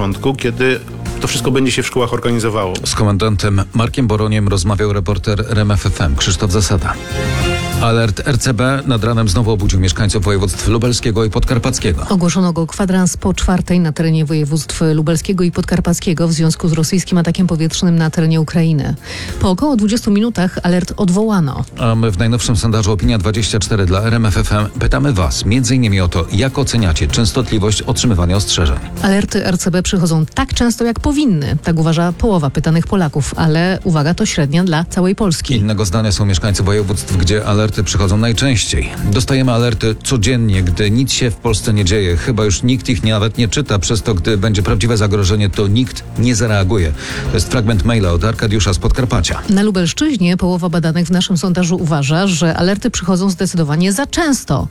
początku, kiedy to wszystko będzie się w szkołach organizowało. Z komendantem Markiem Boroniem rozmawiał reporter RMF FM Krzysztof Zasada. Alert RCB nad ranem znowu obudził mieszkańców województw lubelskiego i podkarpackiego. Ogłoszono go kwadrans po 4:00 na terenie województw lubelskiego i podkarpackiego w związku z rosyjskim atakiem powietrznym na terenie Ukrainy. Po około 20 minutach alert odwołano. A my w najnowszym sondażu Opinia24 dla RMF FM pytamy Was m.in. o to, jak oceniacie częstotliwość otrzymywania ostrzeżeń. Alerty RCB przychodzą tak często, jak powinny. Tak uważa połowa pytanych Polaków, ale uwaga, to średnia dla całej Polski. Innego zdania są mieszkańcy województw, gdzie alerty przychodzą najczęściej. Dostajemy alerty codziennie, gdy nic się w Polsce nie dzieje. Chyba już nikt ich nawet nie czyta, przez to gdy będzie prawdziwe zagrożenie, to nikt nie zareaguje. To jest fragment maila od Arkadiusza z Podkarpacia. Na Lubelszczyźnie połowa badanych w naszym sondażu uważa, że alerty przychodzą zdecydowanie za często.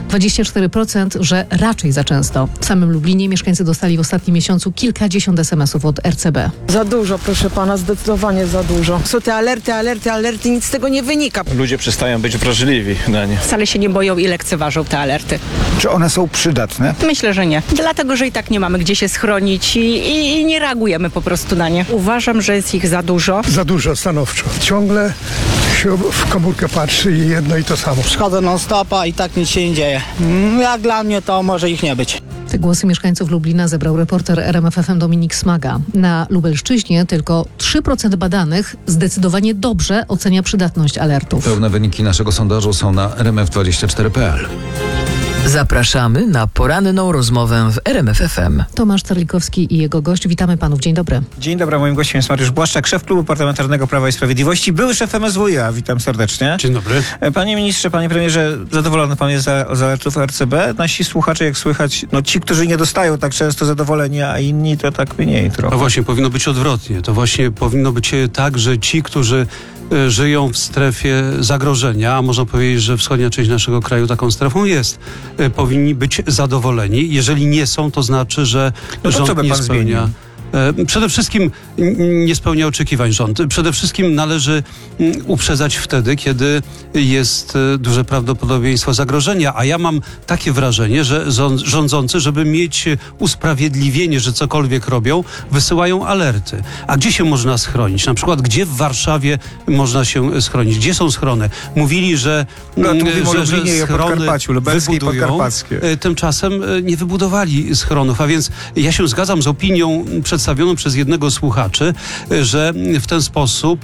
24%, że raczej za często. W samym Lublinie mieszkańcy dostali w ostatnim miesiącu kilkadziesiąt SMS-ów od RCB. Za dużo, proszę pana, zdecydowanie za dużo. Są te alerty, nic z tego nie wynika. Ludzie przestają być wrażliwi na nie. Wcale się nie boją i lekceważą te alerty. Czy one są przydatne? Myślę, że nie. Dlatego, że i tak nie mamy gdzie się schronić i nie reagujemy po prostu na nie. Uważam, że jest ich za dużo. Za dużo, stanowczo. Ciągle się w komórkę patrzy i jedno i to samo. Przychodzę non-stopa i tak nic się nie dzieje. Jak dla mnie to może ich nie być. Te głosy mieszkańców Lublina zebrał reporter RMF FM Dominik Smaga. Na Lubelszczyźnie tylko 3% badanych zdecydowanie dobrze ocenia przydatność alertów. Pełne wyniki naszego sondażu są na rmf24.pl. Zapraszamy na poranną rozmowę w RMF FM. Tomasz Terlikowski i jego gość. Witamy panów. Dzień dobry. Dzień dobry, moim gościem jest Mariusz Błaszczak, szef Klubu Parlamentarnego Prawa i Sprawiedliwości, były szef MSWiA. Witam serdecznie. Dzień dobry. Panie ministrze, panie premierze, zadowolony pan jest z alertów RCB? Nasi słuchacze, jak słychać, ci, którzy nie dostają tak często zadowolenia, a inni to tak mniej trochę. No właśnie, powinno być odwrotnie. To właśnie powinno być tak, że ci, którzy żyją w strefie zagrożenia, a można powiedzieć, że wschodnia część naszego kraju taką strefą jest, powinni być zadowoleni. Jeżeli nie są, to znaczy, że rząd nie spełnia. Przede wszystkim nie spełnia oczekiwań rząd. Przede wszystkim należy uprzedzać wtedy, kiedy jest duże prawdopodobieństwo zagrożenia. A ja mam takie wrażenie, że rządzący, żeby mieć usprawiedliwienie, że cokolwiek robią, wysyłają alerty. A gdzie się można schronić? Na przykład, gdzie w Warszawie można się schronić? Gdzie są schrony? Mówili, że schrony wybudują. Tymczasem nie wybudowali schronów. A więc ja się zgadzam z opinią przedstawioną przez jednego z słuchaczy, że w ten sposób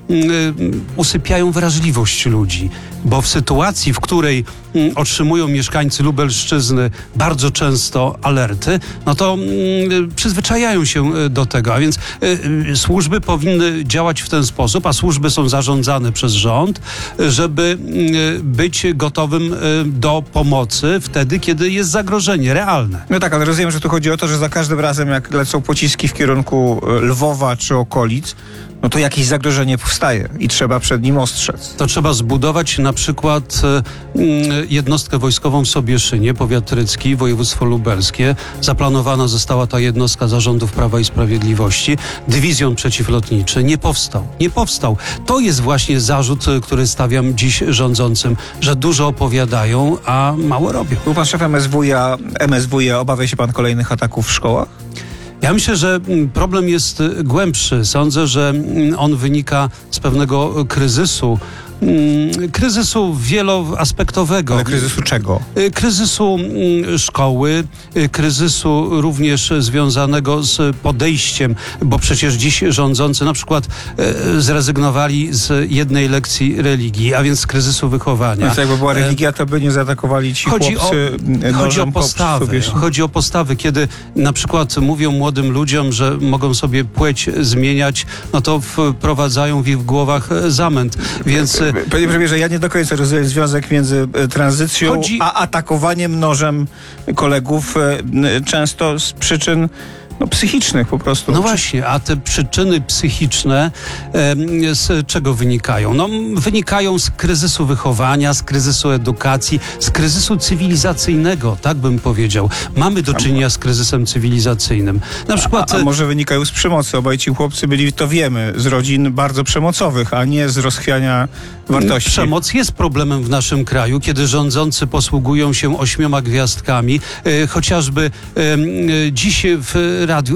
usypiają wrażliwość ludzi. Bo w sytuacji, w której otrzymują mieszkańcy Lubelszczyzny bardzo często alerty, no to przyzwyczajają się do tego. A więc służby powinny działać w ten sposób, a służby są zarządzane przez rząd, żeby być gotowym do pomocy wtedy, kiedy jest zagrożenie realne. No tak, ale rozumiem, że tu chodzi o to, że za każdym razem, jak lecą pociski w kierunku Lwowa czy okolic, no to jakieś zagrożenie powstaje i trzeba przed nim ostrzec. To trzeba zbudować na przykład jednostkę wojskową w Sobieszynie, powiat rycki, województwo lubelskie. Zaplanowana została ta jednostka za rządów Prawa i Sprawiedliwości. Dywizjon przeciwlotniczy nie powstał. To jest właśnie zarzut, który stawiam dziś rządzącym, że dużo opowiadają, a mało robią. Był pan szefem MSWiA. Obawia się pan kolejnych ataków w szkołach? Ja myślę, że problem jest głębszy. Sądzę, że on wynika z pewnego kryzysu wieloaspektowego. Ale kryzysu czego? Kryzysu szkoły, kryzysu również związanego z podejściem, bo przecież dziś rządzący na przykład zrezygnowali z jednej lekcji religii, a więc z kryzysu wychowania. Więc jakby była religia, to by nie zaatakowali ci chłopcy nożem po Chodzi o postawy. Kiedy na przykład mówią młodym ludziom, że mogą sobie płeć zmieniać, no to wprowadzają w ich głowach zamęt. Więc panie premierze, ja nie do końca rozumiem związek między tranzycją a atakowaniem nożem kolegów, często z przyczyn psychicznych po prostu. No właśnie, a te przyczyny psychiczne z czego wynikają? No, wynikają z kryzysu wychowania, z kryzysu edukacji, z kryzysu cywilizacyjnego, tak bym powiedział. Mamy do czynienia z kryzysem cywilizacyjnym. Na przykład... A może wynikają z przemocy? Obaj ci chłopcy byli, to wiemy, z rodzin bardzo przemocowych, a nie z rozchwiania wartości. Przemoc jest problemem w naszym kraju, kiedy rządzący posługują się 8 gwiazdkami. Chociażby dziś w radiu